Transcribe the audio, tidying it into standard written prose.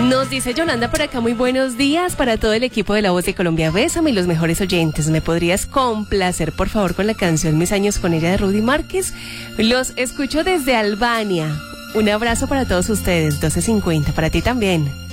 Nos dice Yolanda por acá, muy buenos días para todo el equipo de La Voz de Colombia. Bésame y los mejores oyentes. ¿Me podrías complacer, por favor, con la canción Mis años con ella de Rudy Márquez? Los escucho desde Albania. Un abrazo para todos ustedes, 12:50, para ti también.